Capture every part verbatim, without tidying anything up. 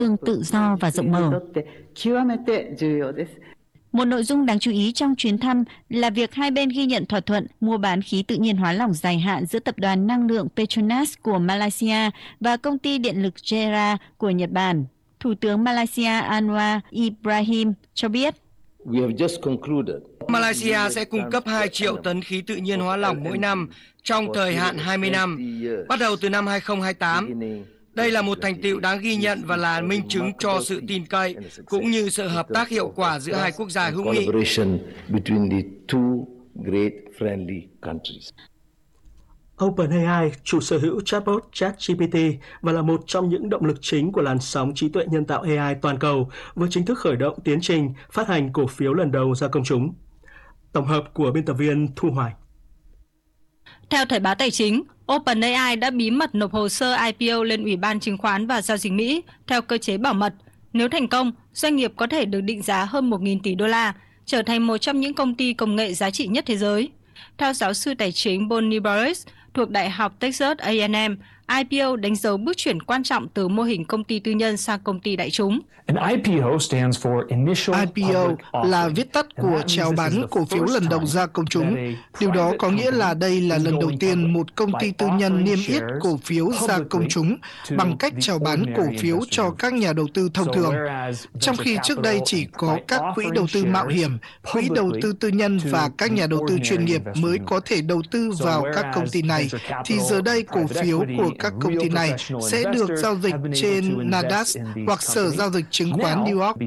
tương tự do và rộng mở. Một nội dung đáng chú ý trong chuyến thăm là việc hai bên ghi nhận thỏa thuận mua bán khí tự nhiên hóa lỏng dài hạn giữa Tập đoàn Năng lượng Petronas của Malaysia và Công ty Điện lực JERA của Nhật Bản. Thủ tướng Malaysia Anwar Ibrahim cho biết, Malaysia sẽ cung cấp hai triệu tấn khí tự nhiên hóa lỏng mỗi năm trong thời hạn hai mươi năm, bắt đầu từ năm hai không hai tám. Đây là một thành tựu đáng ghi nhận và là minh chứng cho sự tin cậy cũng như sự hợp tác hiệu quả giữa hai quốc gia hữu nghị. OpenAI, chủ sở hữu chatbot ChatGPT và là một trong những động lực chính của làn sóng trí tuệ nhân tạo A I toàn cầu, vừa chính thức khởi động tiến trình phát hành cổ phiếu lần đầu ra công chúng. Tổng hợp của biên tập viên Thu Hoài. Theo Thời báo Tài chính, OpenAI đã bí mật nộp hồ sơ I P O lên Ủy ban Chứng khoán và Giao dịch Mỹ theo cơ chế bảo mật. Nếu thành công, doanh nghiệp có thể được định giá hơn một nghìn tỷ đô la, trở thành một trong những công ty công nghệ giá trị nhất thế giới. Theo giáo sư tài chính Bonnie Burris thuộc Đại học Texas A and M, I P O đánh dấu bước chuyển quan trọng từ mô hình công ty tư nhân sang công ty đại chúng. I P O là viết tắt của chào bán cổ phiếu lần đầu ra công chúng. Điều đó có nghĩa là đây là lần đầu tiên một công ty tư nhân niêm yết cổ phiếu ra công chúng bằng cách chào bán cổ phiếu cho các nhà đầu tư thông thường. Trong khi trước đây chỉ có các quỹ đầu tư mạo hiểm, quỹ đầu tư tư nhân và các nhà đầu tư chuyên nghiệp mới có thể đầu tư vào các công ty này, thì giờ đây cổ phiếu của các công ty này sẽ được giao dịch trên Nasdaq hoặc Sở Giao dịch Chứng khoán New York.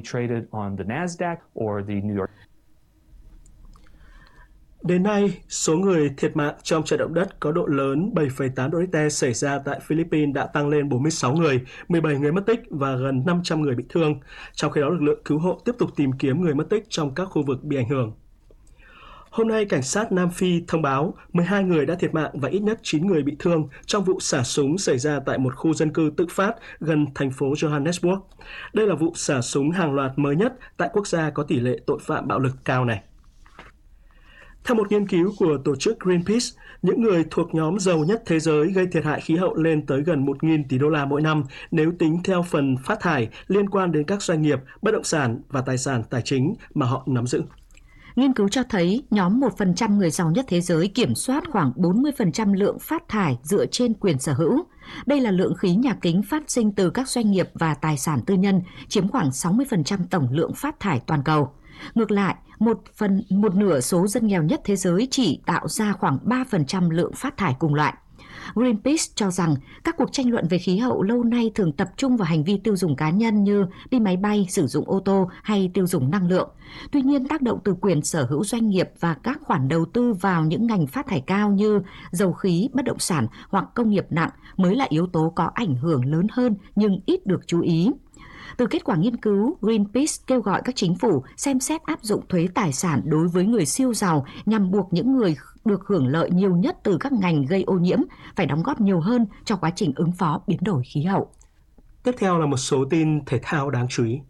Đến nay, số người thiệt mạng trong trận động đất có độ lớn bảy phẩy tám độ Richter xảy ra tại Philippines đã tăng lên bốn mươi sáu người, mười bảy người mất tích và gần năm trăm người bị thương. Trong khi đó, lực lượng cứu hộ tiếp tục tìm kiếm người mất tích trong các khu vực bị ảnh hưởng. Hôm nay, cảnh sát Nam Phi thông báo mười hai người đã thiệt mạng và ít nhất chín người bị thương trong vụ xả súng xảy ra tại một khu dân cư tự phát gần thành phố Johannesburg. Đây là vụ xả súng hàng loạt mới nhất tại quốc gia có tỷ lệ tội phạm bạo lực cao này. Theo một nghiên cứu của tổ chức Greenpeace, những người thuộc nhóm giàu nhất thế giới gây thiệt hại khí hậu lên tới gần một nghìn tỷ đô la mỗi năm nếu tính theo phần phát thải liên quan đến các doanh nghiệp, bất động sản và tài sản tài chính mà họ nắm giữ. Nghiên cứu cho thấy nhóm một phần trăm người giàu nhất thế giới kiểm soát khoảng bốn mươi phần trăm lượng phát thải dựa trên quyền sở hữu. Đây là lượng khí nhà kính phát sinh từ các doanh nghiệp và tài sản tư nhân, chiếm khoảng sáu mươi phần trăm tổng lượng phát thải toàn cầu. Ngược lại, một phần một nửa số dân nghèo nhất thế giới chỉ tạo ra khoảng ba phần trăm lượng phát thải cùng loại. Greenpeace cho rằng các cuộc tranh luận về khí hậu lâu nay thường tập trung vào hành vi tiêu dùng cá nhân như đi máy bay, sử dụng ô tô hay tiêu dùng năng lượng. Tuy nhiên, tác động từ quyền sở hữu doanh nghiệp và các khoản đầu tư vào những ngành phát thải cao như dầu khí, bất động sản hoặc công nghiệp nặng mới là yếu tố có ảnh hưởng lớn hơn nhưng ít được chú ý. Từ kết quả nghiên cứu, Greenpeace kêu gọi các chính phủ xem xét áp dụng thuế tài sản đối với người siêu giàu nhằm buộc những người được hưởng lợi nhiều nhất từ các ngành gây ô nhiễm phải đóng góp nhiều hơn cho quá trình ứng phó biến đổi khí hậu. Tiếp theo là một số tin thể thao đáng chú ý.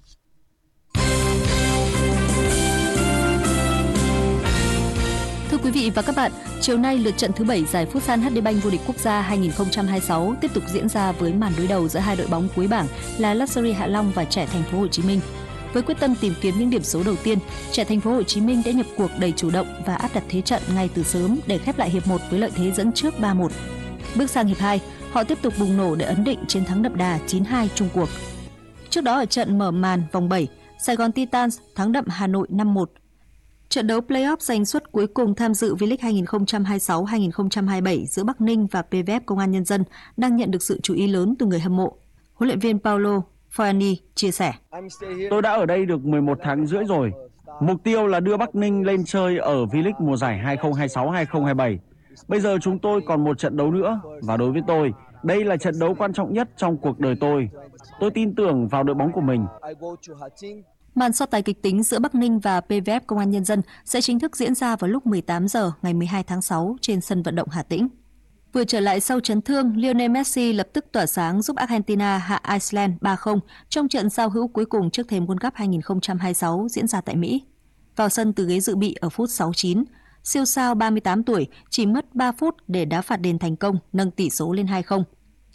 Thưa quý vị và các bạn, chiều nay lượt trận thứ bảy giải Futsal hát đê Bank vô địch quốc gia hai không hai sáu tiếp tục diễn ra với màn đối đầu giữa hai đội bóng cuối bảng là Luxury Hạ Long và Trẻ Thành phố Hồ Chí Minh. Với quyết tâm tìm kiếm những điểm số đầu tiên, Trẻ Thành phố Hồ Chí Minh đã nhập cuộc đầy chủ động và áp đặt thế trận ngay từ sớm để khép lại hiệp một với lợi thế dẫn trước ba một. Bước sang hiệp hai, họ tiếp tục bùng nổ để ấn định chiến thắng đậm đà chín hai chung cuộc. Trước đó ở trận mở màn vòng bảy, Sài Gòn Titans thắng đậm Hà Nội năm một. Trận đấu play-off giành suất cuối cùng tham dự V-League hai không hai sáu hai không hai bảy giữa Bắc Ninh và pê vê ép Công an Nhân dân đang nhận được sự chú ý lớn từ người hâm mộ. Huấn luyện viên Paulo Foani chia sẻ: Tôi đã ở đây được mười một tháng rưỡi rồi. Mục tiêu là đưa Bắc Ninh lên chơi ở V-League mùa giải hai không hai sáu hai không hai bảy. Bây giờ chúng tôi còn một trận đấu nữa và đối với tôi, đây là trận đấu quan trọng nhất trong cuộc đời tôi. Tôi tin tưởng vào đội bóng của mình. Màn so tài kịch tính giữa Bắc Ninh và pê vê ép Công an Nhân dân sẽ chính thức diễn ra vào lúc mười tám giờ ngày mười hai tháng sáu trên sân vận động Hà Tĩnh. Vừa trở lại sau chấn thương, Lionel Messi lập tức tỏa sáng giúp Argentina hạ Iceland ba không trong trận giao hữu cuối cùng trước thềm World Cup hai không hai sáu diễn ra tại Mỹ. Vào sân từ ghế dự bị ở phút sáu mươi chín, siêu sao ba mươi tám tuổi chỉ mất ba phút để đá phạt đền thành công, nâng tỷ số lên hai không.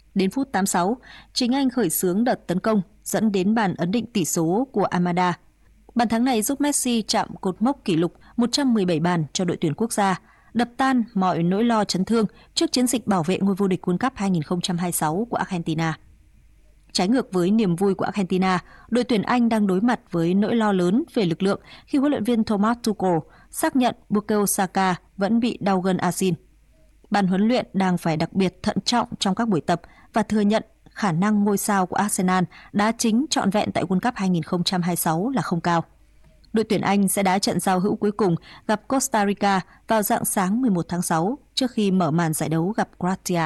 Đến phút tám mươi sáu, chính anh khởi xướng đợt tấn công dẫn đến bàn ấn định tỷ số của Almada. Bàn thắng này giúp Messi chạm cột mốc kỷ lục một trăm mười bảy bàn cho đội tuyển quốc gia, đập tan mọi nỗi lo chấn thương trước chiến dịch bảo vệ ngôi vô địch World Cup hai không hai sáu của Argentina. Trái ngược với niềm vui của Argentina, đội tuyển Anh đang đối mặt với nỗi lo lớn về lực lượng khi huấn luyện viên Thomas Tuchel xác nhận Bukayo Saka vẫn bị đau gân axin. Ban huấn luyện đang phải đặc biệt thận trọng trong các buổi tập và thừa nhận khả năng ngôi sao của Arsenal đá chính trọn vẹn tại World Cup hai không hai sáu là không cao. Đội tuyển Anh sẽ đá trận giao hữu cuối cùng gặp Costa Rica vào rạng sáng mười một tháng sáu trước khi mở màn giải đấu gặp Croatia.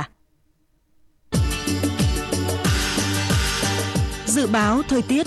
Dự báo thời tiết.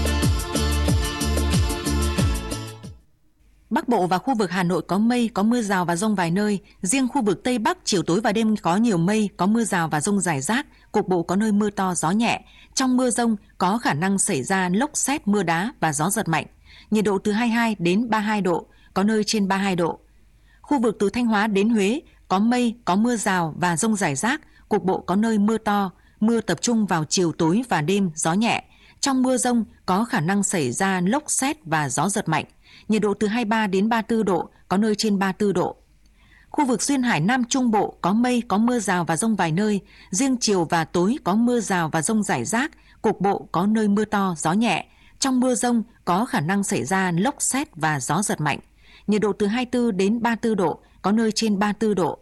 Bắc Bộ và khu vực Hà Nội có mây, có mưa rào và dông vài nơi. Riêng khu vực Tây Bắc, chiều tối và đêm có nhiều mây, có mưa rào và dông rải rác, cục bộ có nơi mưa to, gió nhẹ. Trong mưa dông có khả năng xảy ra lốc sét, mưa đá và gió giật mạnh. Nhiệt độ từ hai mươi hai đến ba mươi hai độ, có nơi trên ba mươi hai độ. Khu vực từ Thanh Hóa đến Huế có mây, có mưa rào và dông rải rác, cục bộ có nơi mưa to, mưa tập trung vào chiều tối và đêm, gió nhẹ. Trong mưa dông có khả năng xảy ra lốc sét và gió giật mạnh. Nhiệt độ từ hai mươi ba đến ba mươi tư độ, có nơi trên ba mươi tư độ. Khu vực duyên hải Nam Trung Bộ có mây, có mưa rào và dông vài nơi. Riêng chiều và tối có mưa rào và dông rải rác, cục bộ có nơi mưa to, gió nhẹ. Trong mưa dông có khả năng xảy ra lốc sét và gió giật mạnh. Nhiệt độ từ hai mươi tư đến ba mươi tư độ, có nơi trên ba mươi tư độ.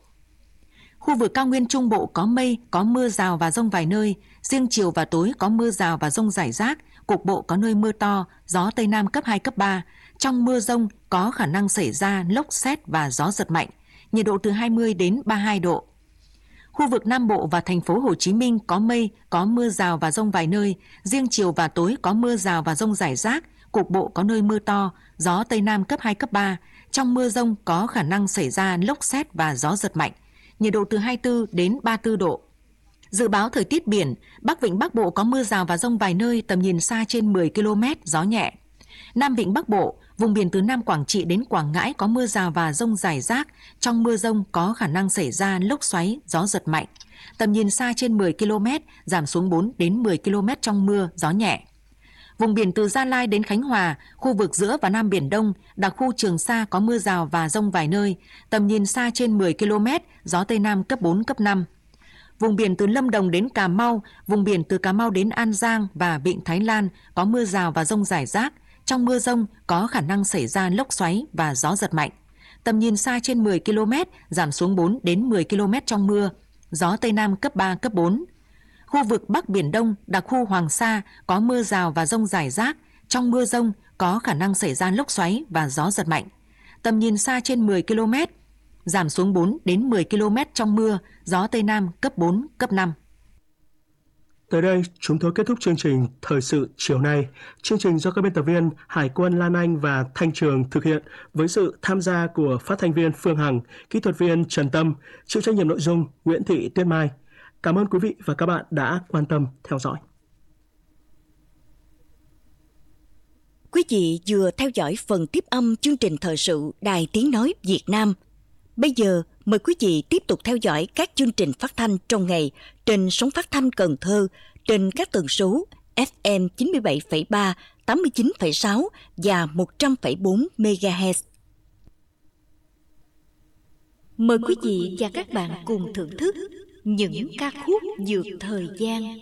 Khu vực cao nguyên Trung Bộ có mây, có mưa rào và dông vài nơi. Riêng chiều và tối có mưa rào và dông rải rác, cục bộ có nơi mưa to, gió Tây Nam cấp hai, cấp ba. Trong mưa dông có khả năng xảy ra lốc sét và gió giật mạnh. Nhiệt độ từ hai mươi đến ba mươi hai độ. Khu vực Nam Bộ và thành phố Hồ Chí Minh có mây, có mưa rào và dông vài nơi. Riêng chiều và tối có mưa rào và dông rải rác, cục bộ có nơi mưa to, gió Tây Nam cấp hai, cấp ba. Trong mưa dông có khả năng xảy ra lốc sét và gió giật mạnh. Nhiệt độ từ hai mươi tư đến ba mươi tư độ. Dự báo thời tiết biển, Bắc Vịnh Bắc Bộ có mưa rào và dông vài nơi, tầm nhìn xa trên mười ki lô mét, gió nhẹ. Nam Vịnh Bắc Bộ, vùng biển từ Nam Quảng Trị đến Quảng Ngãi có mưa rào và dông rải rác. Trong mưa dông có khả năng xảy ra lốc xoáy, gió giật mạnh. Tầm nhìn xa trên mười ki lô mét, giảm xuống bốn đến mười ki lô mét trong mưa, gió nhẹ. Vùng biển từ Gia Lai đến Khánh Hòa, khu vực giữa và Nam Biển Đông, đặc khu Trường Sa có mưa rào và dông vài nơi. Tầm nhìn xa trên mười ki lô mét, gió Tây Nam cấp bốn, cấp năm. Vùng biển từ Lâm Đồng đến Cà Mau, vùng biển từ Cà Mau đến An Giang và Vịnh Thái Lan có mưa rào và dông rải rác. Trong mưa dông có khả năng xảy ra lốc xoáy và gió giật mạnh. Tầm nhìn xa trên mười ki lô mét, giảm xuống bốn đến mười ki lô mét trong mưa. Gió Tây Nam cấp ba, cấp bốn. Khu vực Bắc Biển Đông, đặc khu Hoàng Sa có mưa rào và dông rải rác. Trong mưa dông có khả năng xảy ra lốc xoáy và gió giật mạnh. Tầm nhìn xa trên mười ki lô mét, giảm xuống bốn đến mười ki lô mét trong mưa. Gió Tây Nam cấp bốn, cấp năm. Tới đây, chúng tôi kết thúc chương trình Thời sự chiều nay. Chương trình do các biên tập viên Hải quân Lan Anh và Thanh Trường thực hiện với sự tham gia của phát thanh viên Phương Hằng, kỹ thuật viên Trần Tâm, chịu trách nhiệm nội dung Nguyễn Thị Tuyết Mai. Cảm ơn quý vị và các bạn đã quan tâm theo dõi. Quý vị vừa theo dõi phần tiếp âm chương trình thời sự Đài Tiếng Nói Việt Nam. Bây giờ, mời quý vị tiếp tục theo dõi các chương trình phát thanh trong ngày trên sóng phát thanh Cần Thơ trên các tần số ép em chín mươi bảy phẩy ba, tám mươi chín phẩy sáu và một trăm phẩy bốn mê ga héc. Mời quý vị và các bạn cùng thưởng thức những ca khúc vượt thời gian.